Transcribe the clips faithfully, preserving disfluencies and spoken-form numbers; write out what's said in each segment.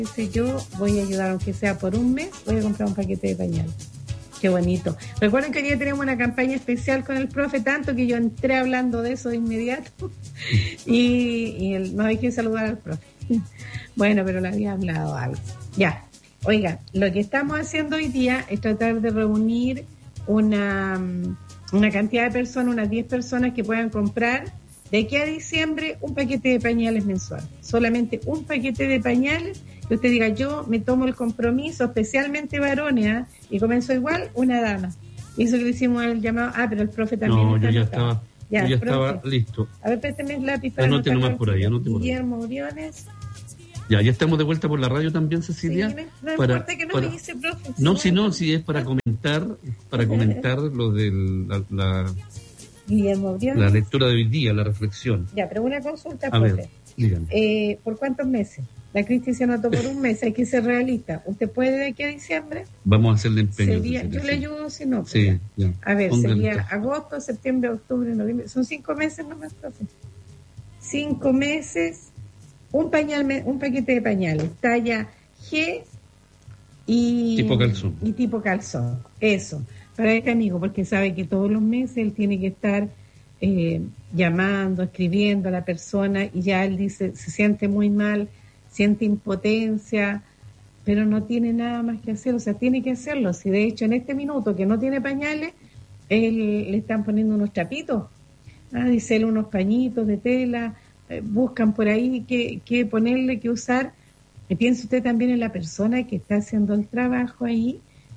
dice, yo voy a ayudar, aunque sea por un mes, voy a comprar un paquete de pañales. Qué bonito. Recuerden que hoy día tenemos una campaña especial con el profe, tanto que yo entré hablando de eso de inmediato y, y el, no hay que saludar al profe. Bueno, pero le había hablado algo. Ya, oiga, lo que estamos haciendo hoy día es tratar de reunir una, una cantidad de personas, unas diez personas que puedan comprar de aquí a diciembre un paquete de pañales mensual. Solamente un paquete de pañales que usted diga, yo me tomo el compromiso, especialmente varones, ¿eh? Y comenzó igual una dama. Hizo que le hicimos el llamado, ah, pero el profe también no, está yo ya anotado. estaba, ya, yo ya profe, estaba listo. A ver, présteme el lápiz para anote nomás por ahí, anote por ahí. Guillermo Briones. Ya, ya estamos de vuelta por la radio también, Cecilia. Sí, no para, importa que no para, me dice, profe. No, si no, si es para comentar, para comentar lo de la, la, Guillermo Briones. la lectura de hoy día, la reflexión. Ya, pero una consulta, a profe. Ver, dígame. Eh, ¿Por cuántos meses? La Cristi se anotó por un mes, hay que ser realista. ¿Usted puede de aquí a diciembre? Vamos a hacerle empeño. Sería, Cecilia, yo sí. le ayudo si no. Pues sí, ya. Ya. A ver, Póngale sería entonces. agosto, septiembre, octubre, noviembre. Son cinco meses nomás, profe. Cinco meses, un pañal, un paquete de pañales, talla G y tipo calzón. Y tipo calzón, eso. Para este amigo, porque sabe que todos los meses él tiene que estar eh, llamando, escribiendo a la persona y ya él dice, se siente muy mal, siente impotencia, pero no tiene nada más que hacer, o sea, tiene que hacerlo. Si de hecho en este minuto que no tiene pañales, él, le están poniendo unos trapitos, ah, dice él, unos pañitos de tela, eh, buscan por ahí qué, qué ponerle, qué usar. Y piensa usted también en la persona que está haciendo el trabajo ahí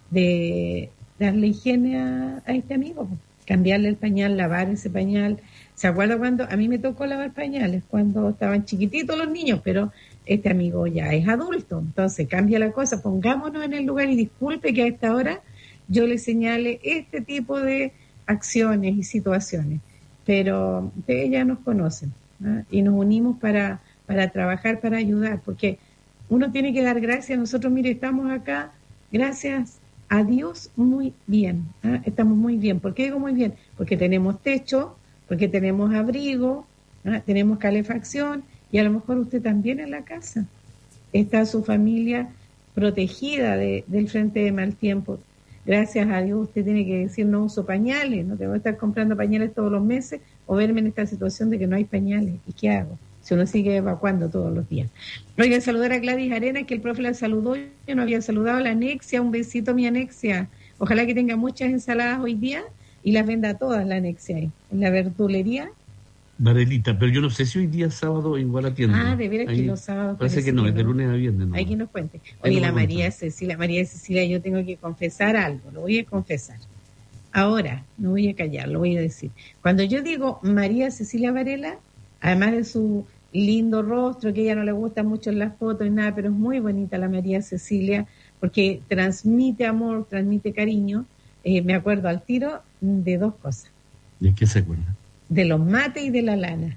de darle higiene a, a este amigo, cambiarle el pañal, lavar ese pañal. ¿Se acuerda cuando a mí me tocó lavar pañales? Cuando estaban chiquititos los niños, pero este amigo ya es adulto, entonces cambia la cosa, pongámonos en el lugar y disculpe que a esta hora yo le señale este tipo de acciones y situaciones, pero ustedes ya nos conocen, ¿no? Y nos unimos para, para trabajar, para ayudar, porque uno tiene que dar gracias. Nosotros, mire, estamos acá, gracias a Dios, muy bien, ¿eh? Estamos muy bien. ¿Por qué digo muy bien? Porque tenemos techo, porque tenemos abrigo, ¿eh? Tenemos calefacción, y a lo mejor usted también en la casa. Está su familia protegida de, del frente de mal tiempo. Gracias a Dios usted tiene que decir, no uso pañales, no tengo que estar comprando pañales todos los meses o verme en esta situación de que no hay pañales. ¿Y qué hago? Si uno sigue evacuando todos los días. Oiga, saludar a Gladys Arenas, que el profe la saludó, yo no había saludado a la Anexia, un besito mi Anexia. Ojalá que tenga muchas ensaladas hoy día y las venda todas la Anexia ahí, en la verdulería. Varelita, pero yo no sé si hoy día sábado igual atiende. Ah, de veras ahí, que los sábados. Parece, parece que no, es de lunes a viernes. No. Hay que nos cuente. Oye, la María Cecilia, María Cecilia, yo tengo que confesar algo, lo voy a confesar. Ahora, no voy a callar, lo voy a decir. Cuando yo digo María Cecilia Varela, además de su lindo rostro, que a ella no le gusta mucho en las fotos y nada, pero es muy bonita la María Cecilia, porque transmite amor, transmite cariño. Eh, me acuerdo al tiro de dos cosas. ¿De qué se acuerda? De los mates y de la lana.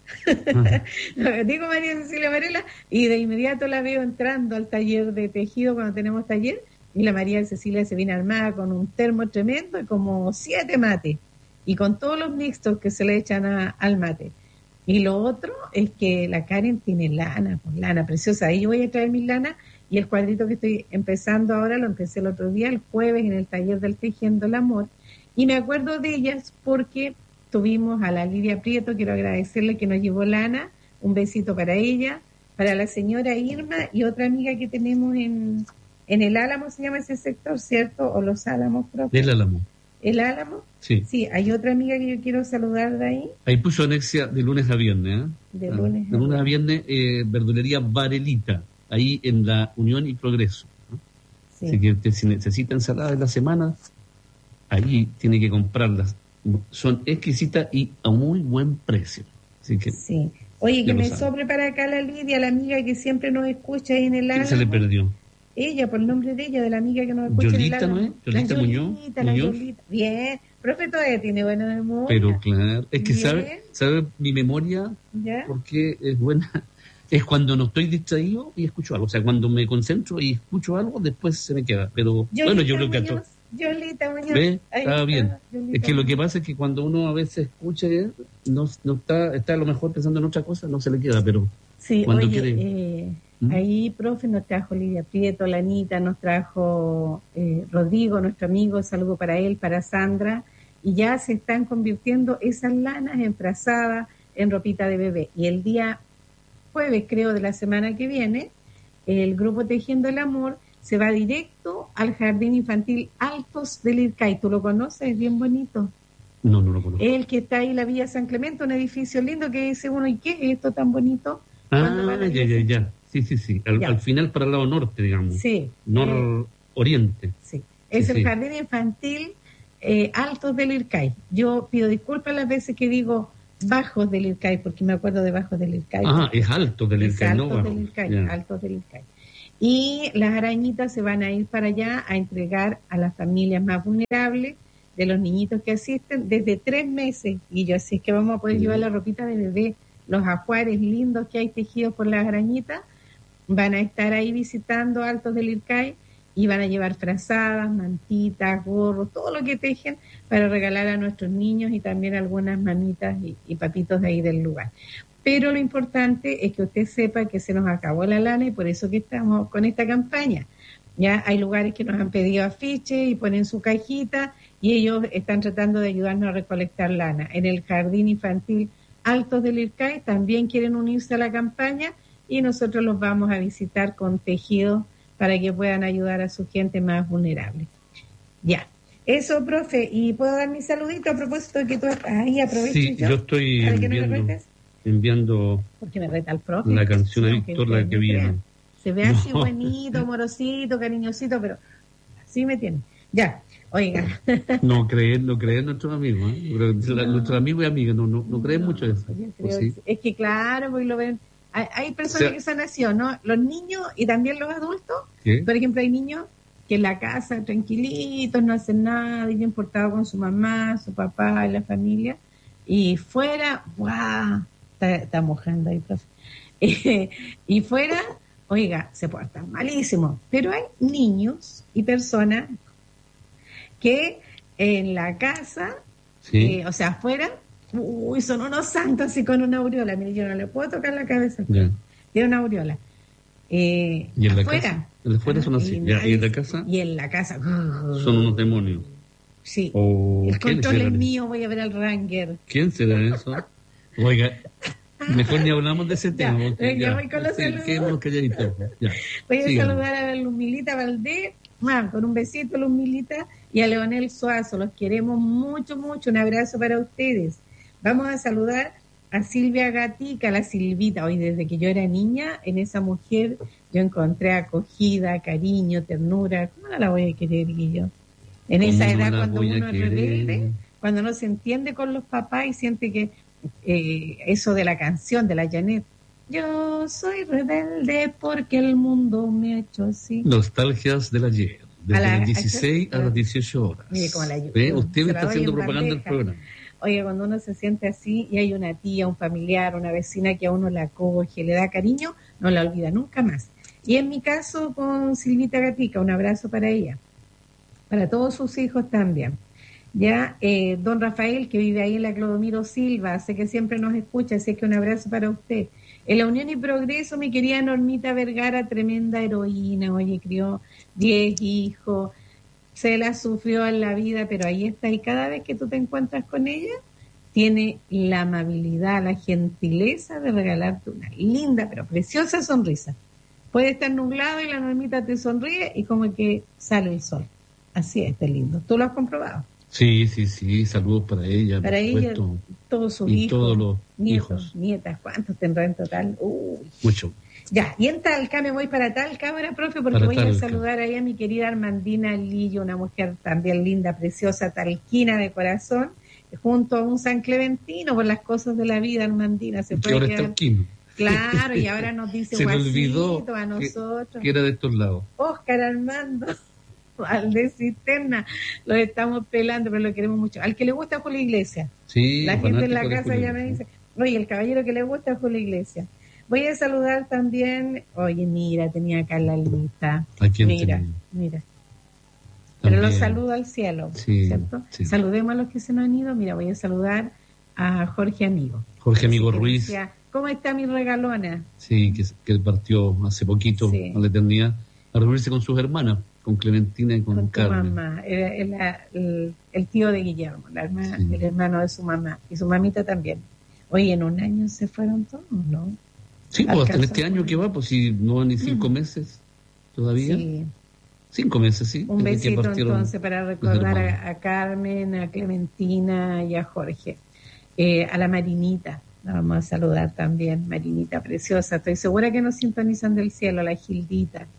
Digo María Cecilia Varela y de inmediato la veo entrando al taller de tejido cuando tenemos taller, y la María Cecilia se viene armada con un termo tremendo y como siete mates y con todos los mixtos que se le echan a, al mate. Y lo otro es que la Karen tiene lana, pues lana preciosa. Ahí yo voy a traer mis lanas, y el cuadrito que estoy empezando ahora lo empecé el otro día, el jueves, en el taller del Tejiendo el Amor. Y me acuerdo de ellas porque tuvimos a la Lidia Prieto, quiero agradecerle que nos llevó lana, un besito para ella, para la señora Irma y otra amiga que tenemos en, en el Álamo, se llama ese sector, ¿cierto? O los Álamos, profe. El Álamo. ¿El Álamo? Sí. Sí, hay otra amiga que yo quiero saludar de ahí. Ahí puso Anexia de lunes a viernes, ¿eh? De lunes ah, a, de lunes a viernes, eh, verdulería Varelita, ahí en la Unión y Progreso, ¿no? Sí. Así que usted, si necesita ensalada de la semana, ahí tiene que comprarlas. Son exquisitas y a muy buen precio. Así que sí. Oye, que me sobre para acá la Lidia, la amiga que siempre nos escucha ahí en el Álamo. ¿Quién se le perdió? Ella, por el nombre de ella, de la amiga que nos escucha Yolita, en el ¿no es? Yolita la Muñoz. Yolita, la Muñoz. Yolita. Bien. Profe, todavía tiene buena memoria. Pero claro, es que Bien. sabe, sabe mi memoria, ¿Ya? porque es buena. Es cuando no estoy distraído y escucho algo. O sea, cuando me concentro y escucho algo, después se me queda. Pero Yolita bueno, yo creo que a Muñoz, todos. Yolita Muñoz. ¿Ve? Ahí Estaba está, bien. Yolita Es que lo que Muñoz. pasa es que cuando uno a veces escucha, no, no está, está a lo mejor pensando en otra cosa, no se le queda, pero Sí, cuando oye, quiere... eh, ¿Mm? Ahí, profe, nos trajo Lidia Prieto, Lanita, nos trajo eh, Rodrigo, nuestro amigo, saludo para él, para Sandra, y ya se están convirtiendo esas lanas en frazadas, en ropita de bebé. Y el día jueves, creo, de la semana que viene, el grupo Tejiendo el Amor se va directo al Jardín Infantil Altos del Ircay. ¿Tú lo conoces? Es bien bonito. No, no lo conozco. El que está ahí, la Villa San Clemente, un edificio lindo que dice uno, ¿y qué es esto tan bonito? Ah, ya, ya, ya. Sí, sí, sí. Al, al final para el lado norte, digamos. Sí. Nor-oriente. Eh, sí. Es sí, el sí. Jardín Infantil eh, Altos del Ircay. Yo pido disculpas las veces que digo Bajos del Ircay, porque me acuerdo de Bajos del Ircay. Ah, es Altos del Ircay, es no Altos del Ircay, yeah. Altos del Ircay. Y las arañitas se van a ir para allá a entregar a las familias más vulnerables de los niñitos que asisten desde tres meses. Y yo, así es que vamos a poder sí. llevar la ropita de bebé, los ajuares lindos que hay tejidos por las arañitas, van a estar ahí visitando Altos del Ircay y van a llevar frazadas, mantitas, gorros, todo lo que tejen para regalar a nuestros niños y también algunas mamitas y, y papitos de ahí del lugar. Pero lo importante es que usted sepa que se nos acabó la lana y por eso que estamos con esta campaña. Ya hay lugares que nos han pedido afiches y ponen su cajita y ellos están tratando de ayudarnos a recolectar lana. En el Jardín Infantil Altos del Ircay también quieren unirse a la campaña y nosotros los vamos a visitar con tejidos para que puedan ayudar a su gente más vulnerable. Ya, eso, profe. ¿Y puedo dar mi saludito a propósito de que tú estás ahí? Aprovecho sí, yo. yo estoy ¿Para enviando, que no me enviando Porque me reta el profe, la canción a Víctor, la que viene. Se ve así no. bonito, amorosito, cariñosito, pero así me tiene. Ya, oiga. No creen, no creen nuestros amigos, ¿eh? No. Nuestros amigos y amigas no, no, no creen no, mucho eso. Sí? Es que claro, porque lo ven. Hay, hay personas o sea, que son así, ¿no? Los niños y también los adultos. ¿Qué? Por ejemplo, hay niños que en la casa tranquilitos, no hacen nada, bien portados con su mamá, su papá y la familia. Y fuera, ¡guau! Está, está mojando ahí, profe. Eh, y fuera, oiga, se portan malísimo. Pero hay niños y personas que en la casa, sí. eh, o sea, afuera, uy, son unos santos así con una aureola. Mire, yo no le puedo tocar la cabeza. Yeah. Tiene una aureola. Eh, ¿Y en afuera? La casa? En afuera son así. ¿Y, ¿Y en la casa? Y en la casa. Son unos demonios. Sí. Oh, el control es mío, voy a ver al Ranger. ¿Quién será eso? Oiga, mejor ni hablamos de ese tema. Ya, porque, ya ya, voy con los sí, saludos. Ya. Voy a Síganos. saludar a Luz Milita Valdés, ah, con un besito, Luz Milita, y a Leonel Suazo. Los queremos mucho, mucho. Un abrazo para ustedes. Vamos a saludar a Silvia Gatica, la Silvita. Hoy, desde que yo era niña, en esa mujer yo encontré acogida, cariño, ternura. ¿Cómo no la voy a querer, Guillo? En esa edad, no cuando uno es rebelde, cuando no se entiende con los papás y siente que eh, eso de la canción de la Janet, yo soy rebelde porque el mundo me ha hecho así. Nostalgias del ayer, desde las dieciséis a las dieciocho horas. Mire cómo la ¿Ve? Usted me está haciendo propaganda del programa. Oye, cuando uno se siente así y hay una tía, un familiar, una vecina que a uno la acoge, le da cariño, no la olvida nunca más. Y en mi caso con Silvita Gatica, un abrazo para ella. Para todos sus hijos también. Ya, eh, don Rafael, que vive ahí en la Clodomiro Silva, sé que siempre nos escucha, así que un abrazo para usted. En la Unión y Progreso, mi querida Normita Vergara, tremenda heroína, oye, crió diez hijos, se la sufrió en la vida, pero ahí está, y cada vez que tú te encuentras con ella, tiene la amabilidad, la gentileza de regalarte una linda, pero preciosa sonrisa. Puede estar nublado y la Normita te sonríe y como que sale el sol. Así es, está lindo. ¿Tú lo has comprobado? Sí, sí, sí. Saludos para ella. Para ella, todos sus y hijos. todos los nietos, hijos. Nietas. ¿Cuántos tendrá en total? Uy. Mucho. Ya, y en Talca, me voy para Talca ahora, profe, porque para voy Talca. a saludar ahí a mi querida Armandina Lillo, una mujer también linda, preciosa, talquina de corazón, junto a un San Clementino, por las cosas de la vida, Armandina. Se puede ahora quedar... es talquino. Claro, y ahora nos dice se guasito me olvidó a nosotros. Que, que era de estos lados. Óscar Armando. Al de Cisterna, lo estamos pelando, pero lo queremos mucho. Al que le gusta Julio Iglesias. Sí, la gente en la casa ya me dice, oye, el caballero que le gusta Julio Iglesias. Voy a saludar también, oye, mira, tenía acá la lista. ¿A quién mira, tenía? mira. También. Pero los saludo al cielo, sí, ¿cierto? Sí. Saludemos a los que se nos han ido. Mira, voy a saludar a Jorge Amigo. Jorge Amigo Ruiz. Decía, ¿cómo está mi regalona? Sí, que, que él partió hace poquito sí. a la eternidad a reunirse con sus hermanas, con Clementina y con, con Carmen. Mamá, era, era el, el tío de Guillermo, la hermana, sí. el hermano de su mamá, y su mamita también. Oye, en un año se fueron todos, ¿no? Sí, pues hasta en este año que va, pues si no van ni cinco mm. meses todavía. Sí. Cinco meses, sí. Un besito entonces para recordar a, a Carmen, a Clementina y a Jorge. Eh, a la Marinita, la vamos a saludar también, Marinita preciosa. Estoy segura que nos sintonizan del cielo, la Gildita.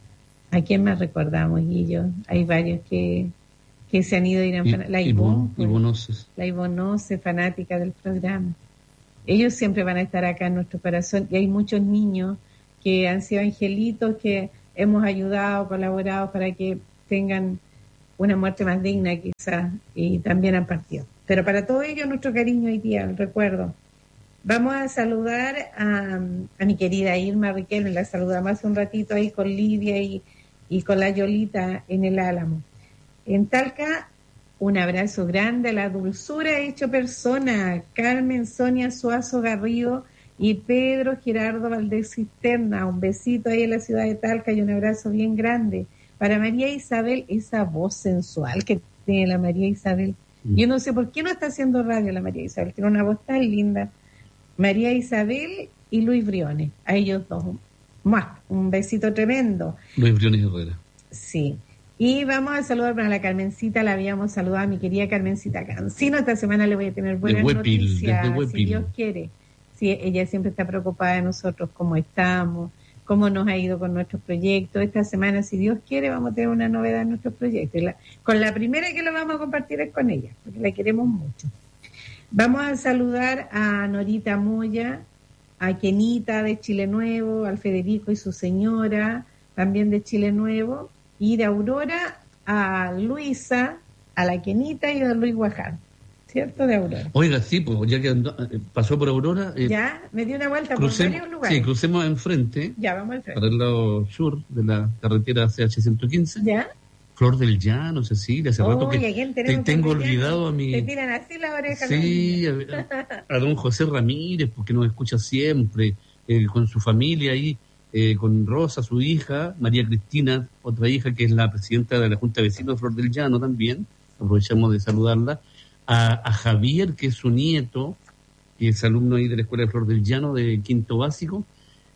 ¿A quién más recordamos, Guillo? Hay varios que, que se han ido a ir a... Y, la Ivonne, pues, Ivonoses. La Ivonose, fanática del programa. Ellos siempre van a estar acá en nuestro corazón. Y hay muchos niños que han sido angelitos, que hemos ayudado, colaborado para que tengan una muerte más digna quizás, y también han partido. Pero para todo ello, nuestro cariño hoy día, el recuerdo. Vamos a saludar a, a mi querida Irma Riquelme, la saludamos hace un ratito ahí con Lidia y, y con la Yolita en el Álamo. En Talca, un abrazo grande a la dulzura hecho persona, Carmen Sonia Suazo Garrido y Pedro Gerardo Valdés Cisterna. Un besito ahí en la ciudad de Talca y un abrazo bien grande. Para María Isabel, esa voz sensual que tiene la María Isabel. Yo no sé por qué no está haciendo radio la María Isabel, tiene una voz tan linda. María Isabel y Luis Briones, a ellos dos. ¡Mua! Un besito tremendo. Luis Briones Herrera. Sí. Y vamos a saludar para la Carmencita, la habíamos saludado a mi querida Carmencita Cancino. Esta semana le voy a tener buenas de Huepil, noticias, de si Dios quiere. Sí, ella siempre está preocupada de nosotros, cómo estamos, cómo nos ha ido con nuestros proyectos. Esta semana, si Dios quiere, vamos a tener una novedad en nuestros proyectos. Y la, con la primera que lo vamos a compartir es con ella, porque la queremos mucho. Vamos a saludar a Norita Moya, a Kenita de Chile Nuevo, al Federico y su señora, también de Chile Nuevo, y de Aurora a Luisa, a la Kenita y a Luis Guaján, ¿cierto? De Aurora. Oiga, sí, pues ya que andó, pasó por Aurora. Eh, ya, me dio una vuelta crucemos, por varios lugares. Sí, crucemos enfrente. Ya, vamos al frente. Para el lado sur de la carretera C H ciento quince. Ya. Flor del Llano, Cecilia, hace oh, rato que te, tengo olvidado a mi... Te tiran así la oreja. Sí, a, a don José Ramírez, porque nos escucha siempre, eh, con su familia ahí, eh, con Rosa, su hija, María Cristina, otra hija que es la presidenta de la Junta de Vecinos de Flor del Llano también, aprovechamos de saludarla, a, a Javier, que es su nieto, que es alumno ahí de la Escuela de Flor del Llano, de quinto básico,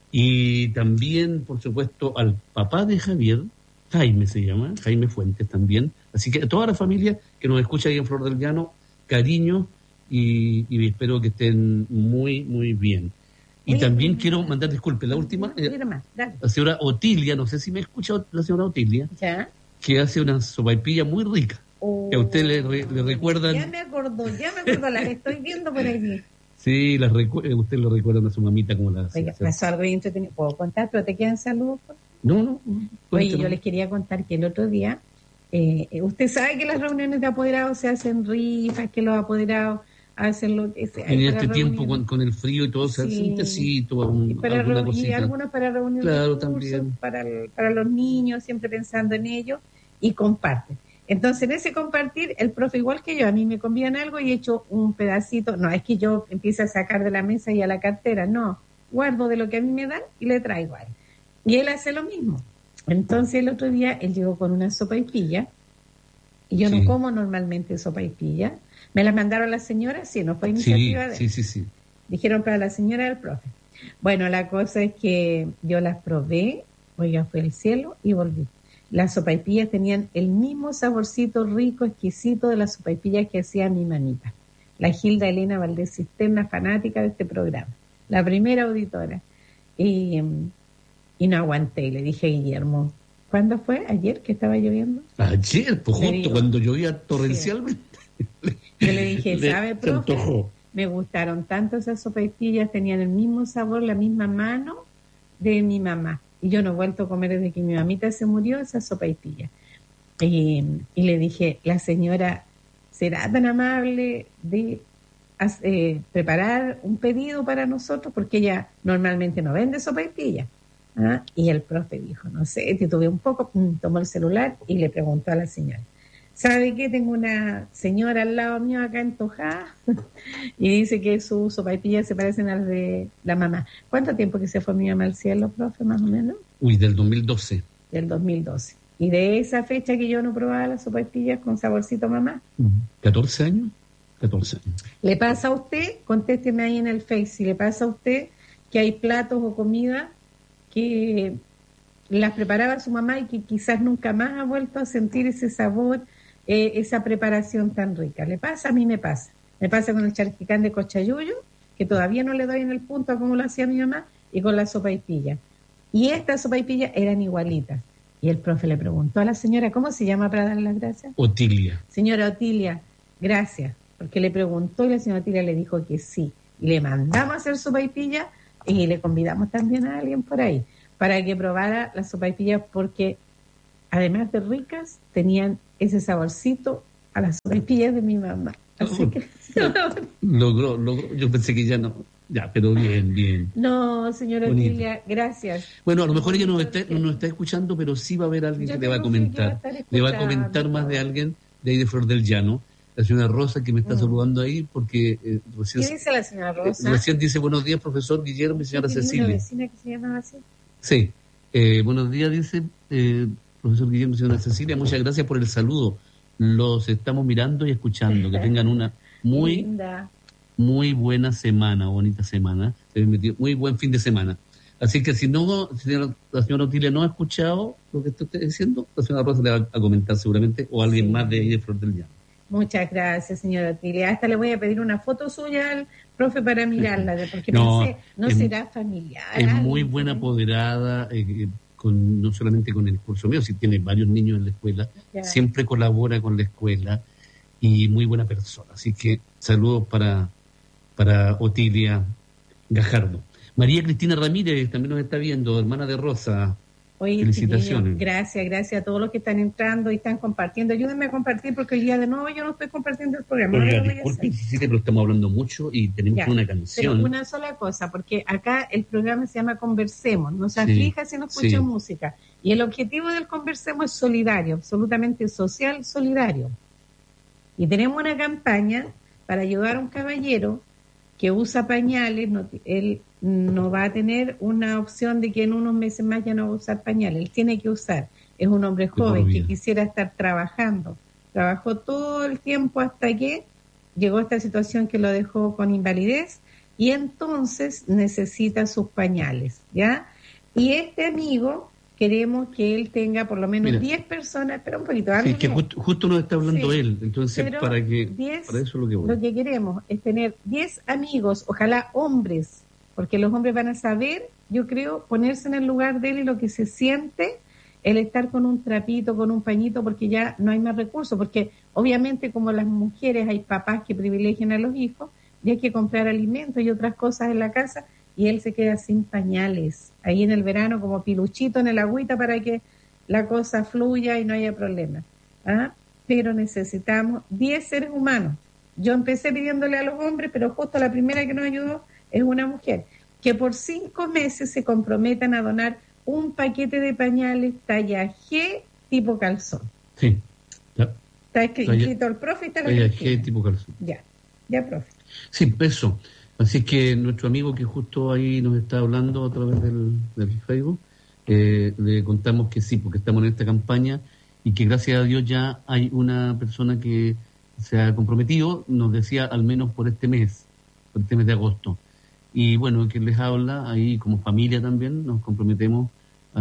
y también, por supuesto, al papá de Javier, Jaime se llama, Jaime Fuentes también. Así que a toda la familia que nos escucha ahí en Flor del Llano, cariño y, y espero que estén muy, muy bien. Y Oye, también quiero más. mandar disculpas. La última, eh, más, la señora Otilia, no sé si me escucha la señora Otilia, ¿ya? Que hace una sopaipilla muy rica. Oh, que a usted le, le recuerdan. Ya me acordó, ya me acordó, las estoy viendo por allí. Sí, las recu- usted le recuerda a su mamita como la hace. Oiga, pasó algo bien entretenido. ¿Puedo contar? ¿Pero te quedan saludos? No, no. Oye, yo les quería contar que el otro día, eh, usted sabe que las reuniones de apoderados se hacen rifas, que los apoderados hacen lo que sea. En este tiempo con, con el frío y todo, sí. Se hace un tecito, un, y, para alguna reun- cosita. Y algunos para reuniones claro, de cursos, también. Para, el, para los niños, siempre pensando en ellos, y comparten. Entonces, en ese compartir, el profe, igual que yo, a mí me convían algo y he hecho un pedacito. No es que yo empiece a sacar de la mesa y a la cartera, no. Guardo de lo que a mí me dan y le traigo a él. Y él hace lo mismo. Entonces el otro día él llegó con una sopaipilla y yo sí. no como normalmente sopaipilla. Me las mandaron las señoras, sí, no fue iniciativa sí, de él. Sí, sí, sí. Dijeron para la señora del profe. Bueno, la cosa es que yo las probé, oiga, fue el cielo y volví. Las sopaipillas tenían el mismo saborcito rico, exquisito de las sopaipillas que hacía mi mamita. La Gilda Elena Valdés Cisterna, fanática de este programa. La primera auditora. Y... Y no aguanté y le dije a Guillermo, ¿cuándo fue? ¿Ayer que estaba lloviendo? Ayer, pues justo digo, cuando llovía torrencialmente. Sí. Yo le dije, ¿sabe, profe? Me gustaron tanto esas sopaipillas, tenían el mismo sabor, la misma mano de mi mamá. Y yo no he vuelto a comer desde que mi mamita se murió esas sopaipillas. Y, y le dije, la señora, ¿será tan amable de eh, preparar un pedido para nosotros? Porque ella normalmente no vende sopaipillas. ¿Ah? Y el profe dijo, no sé, titubeé un poco, tomó el celular y le preguntó a la señora, ¿sabe qué? Tengo una señora al lado mío acá en Tojá y dice que sus sopaipillas se parecen a las de la mamá. ¿Cuánto tiempo que se fue mi mamá al cielo, profe, más o menos? Uy, del dos mil doce. Del dos mil doce. ¿Y de esa fecha que yo no probaba las sopaipillas con saborcito mamá? ¿catorce años? catorce años. ¿Le pasa a usted? Contésteme ahí en el Face. Si le pasa a usted que hay platos o comida que las preparaba su mamá y que quizás nunca más ha vuelto a sentir ese sabor, eh, esa preparación tan rica. ¿Le pasa? A mí me pasa. Me pasa con el charquicán de cochayuyo, que todavía no le doy en el punto a cómo lo hacía mi mamá, y con la sopaipilla. Y estas sopaipillas eran igualitas. Y el profe le preguntó a la señora, ¿cómo se llama para dar las gracias? Otilia. Señora Otilia, gracias. Porque le preguntó y la señora Otilia le dijo que sí. Y le mandamos a hacer sopaipilla y le convidamos también a alguien por ahí para que probara las sopaipillas porque además de ricas tenían ese saborcito a las sopaipillas de mi mamá. Así oh, que logró, logró. Yo pensé que ya no. Ya, pero bien, bien. No, señora Bonito. Otilia, gracias. Bueno, a lo mejor ella no está, no nos está escuchando, pero sí va a haber alguien Yo que le va a tengo fe que va a comentar. estar Le va a escuchando. comentar más de alguien de ahí de Flor del Llano. La señora Rosa, que me está Mm. saludando ahí, porque eh, recién, ¿Qué dice la señora eh, Rosa? recién dice buenos días, profesor Guillermo y señora ¿Tenía Cecilia. una vecina que se llamaba así? Sí, eh, buenos días, dice eh, profesor Guillermo y señora Cecilia. Muchas gracias por el saludo. Los estamos mirando y escuchando. Que tengan una muy, Linda. muy buena semana, bonita semana. Se metió, muy buen fin de semana. Así que si no, si la señora Otilia no ha escuchado lo que está usted diciendo, la señora Rosa le va a comentar seguramente, o alguien Sí. más de ahí de Flor del Llano. Muchas gracias, señora Otilia. Hasta le voy a pedir una foto suya al profe para mirarla, porque No, pensé, no es- será familiar. Es alguien, muy buena ¿sí? apoderada, eh, con, no solamente con el curso mío, si tiene varios niños en la escuela, Ya. siempre colabora con la escuela y muy buena persona. Así que saludos para, para Otilia Gajardo. María Cristina Ramírez también nos está viendo, hermana de Rosa. Oye, Felicitaciones. chiquillos, gracias, gracias a todos los que están entrando y están compartiendo. Ayúdenme a compartir porque hoy día de nuevo yo no estoy compartiendo el programa. Oiga, Ahora lo voy a disculpe, hacer. Cecilia, pero estamos hablando mucho y tenemos Ya, una pero canción. una sola cosa, porque acá el programa se llama Conversemos, no se Sí, aflija si no escucha sí. música. Y el objetivo del Conversemos es solidario, absolutamente social, solidario. Y tenemos una campaña para ayudar a un caballero que usa pañales. No, él no va a tener una opción de que en unos meses más ya no va a usar pañales. Él tiene que usar. Es un hombre por joven que vida. quisiera estar trabajando. Trabajó todo el tiempo hasta que llegó a esta situación que lo dejó con invalidez y entonces necesita sus pañales, ¿ya? Y este amigo, queremos que él tenga por lo menos Mira. diez personas, espera un poquito, Sí, que háblame. justo, justo nos está hablando Sí, él, entonces pero para que diez, para eso es lo que voy. lo que queremos es tener diez amigos, ojalá hombres, porque los hombres van a saber, yo creo, ponerse en el lugar de él y lo que se siente el estar con un trapito, con un pañito, porque ya no hay más recursos, porque obviamente como las mujeres hay papás que privilegian a los hijos y hay que comprar alimentos y otras cosas en la casa y él se queda sin pañales, ahí en el verano como piluchito en el agüita para que la cosa fluya y no haya problema. ¿Ah? Pero necesitamos diez seres humanos. Yo empecé pidiéndole a los hombres, pero justo la primera que nos ayudó es una mujer, que por cinco meses se comprometan a donar un paquete de pañales talla G tipo calzón. Sí, ya, Está escrito Talla- el profe y está la talla Cristina. G tipo calzón. Ya, ya, profe. Sí, eso. Así que nuestro amigo que justo ahí nos está hablando a través del, del Facebook, eh, le contamos que sí, porque estamos en esta campaña y que gracias a Dios ya hay una persona que se ha comprometido, nos decía al menos por este mes, por este mes de agosto. Y bueno, que les habla, ahí como familia también nos comprometemos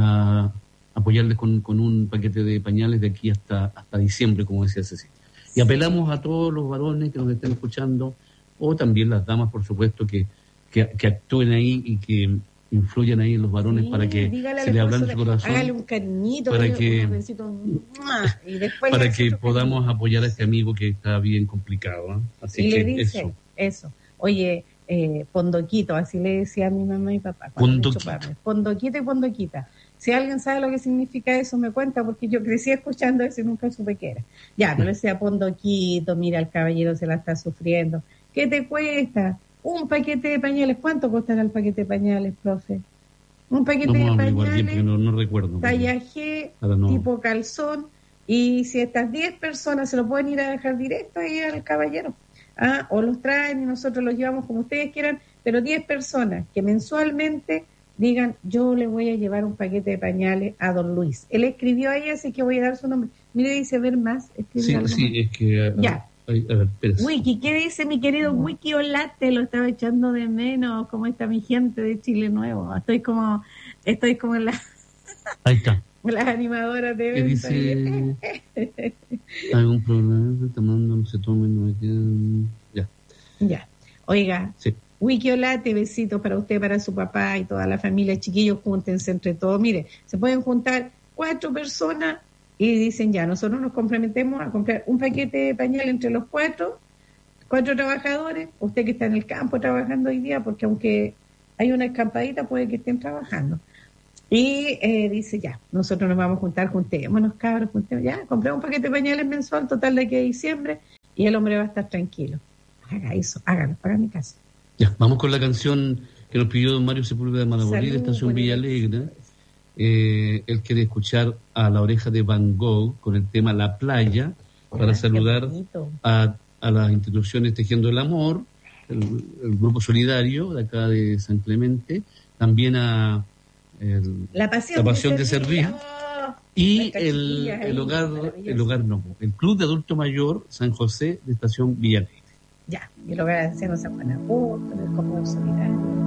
a apoyarles con, con un paquete de pañales de aquí hasta, hasta diciembre, como decía Cecilia. Y Sí. apelamos a todos los varones que nos estén escuchando, o también las damas, por supuesto, que, que, que actúen ahí y que influyan ahí en los varones Sí, para que dígale al se le esposo abran su que corazón, hágale un cariñito, para dale que- unos besitos, ¡mua! Y después para le hace que otro podamos cariñito. apoyar a este amigo que está bien complicado. ¿eh? Así Y que le dice eso. eso. Oye, eh, pondoquito, así le decía a mi mamá y papá. cuando me Pondoquito. chupaban. Pondoquito y pondoquita. Si alguien sabe lo que significa eso, me cuenta, porque yo crecí escuchando eso y nunca supe qué era. Ya, pero decía pondoquito, mira, el caballero se la está sufriendo. ¿Qué te cuesta? Un paquete de pañales. ¿Cuánto costará el paquete de pañales, profe? Un paquete Vamos a de averiguar bien pañales, porque no, no recuerdo. talla G, Ahora no. tipo calzón, Y si estas diez personas se lo pueden ir a dejar directo ahí al caballero, ¿ah? O los traen y nosotros los llevamos como ustedes quieran, pero diez personas que mensualmente digan, yo le voy a llevar un paquete de pañales a don Luis. Él escribió ahí, así que voy a dar su nombre. Mire, dice, ver más. Sí, algo sí, más. es que... A, ya. A, a ver, Wiki, ¿qué dice mi querido no. Wiki Olate? Lo estaba echando de menos. ¿Cómo está mi gente de Chile Nuevo? Estoy como, estoy como en la... Ahí está. Las animadoras de ¿Qué dice? Hay un problema, tomando, no se tomen, no me quedan... Ya. Ya. Oiga. Sí. Wiki Olate, besitos para usted, para su papá y toda la familia. Chiquillos, júntense entre todos. Mire, se pueden juntar cuatro personas y dicen ya, nosotros nos comprometemos a comprar un paquete de pañal entre los cuatro, cuatro trabajadores. Usted que está en el campo trabajando hoy día, porque aunque hay una escampadita, puede que estén trabajando. Y eh, dice ya, nosotros nos vamos a juntar, juntémonos, cabros, juntémonos. Ya, compré un paquete de pañales mensual, total de aquí a diciembre, y el hombre va a estar tranquilo. Haga eso, hágalo, haga mi caso. Ya, vamos con la canción que nos pidió don Mario Sepúlveda de Manabolí, de Estación Villa Alegre. Eh, él quiere escuchar a La Oreja de Van Gogh con el tema La Playa, para ah, saludar a, a las instituciones Tejiendo el Amor, el, el grupo solidario de acá de San Clemente, también a el, La Pasión, la pasión de, de Servir, oh, y el, el hogar, el hogar no, el Club de Adulto Mayor San José de Estación Villa Alegre. Ya, y el hogar de ancianos San Juan Apóstol, el comedor solidario.